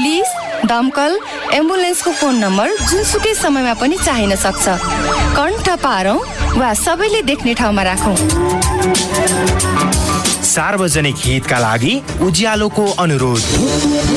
Police, दमकल, एम्बुलेन्सको phone number जुनसुकै समयमा पनि चाहिन सक्छ। कण्ठ पारौँ वा सबैले देख्ने ठाउँमा राखौँ। सार्वजनिक हितका लागि उज्यालोको अनुरोध।